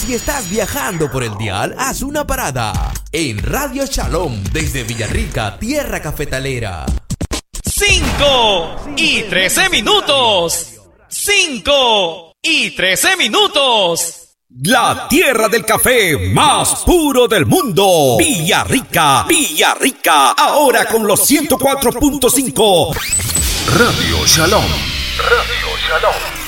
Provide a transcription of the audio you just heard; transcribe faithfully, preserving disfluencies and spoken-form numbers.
Si estás viajando por el dial, haz una parada en Radio Shalom desde Villarrica, tierra cafetalera. Cinco y trece minutos. Cinco y trece minutos. La tierra del café más puro del mundo. Villarrica, Villarrica, ahora con los ciento cuatro punto cinco. Radio Shalom. Radio Shalom.